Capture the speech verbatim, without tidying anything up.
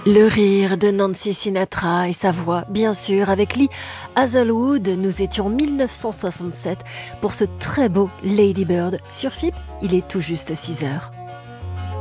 Le rire de Nancy Sinatra et sa voix, bien sûr, avec Lee Hazelwood, nous étions mille neuf cent soixante-sept pour ce très beau Lady Bird. Sur F I P, il est tout juste six heures.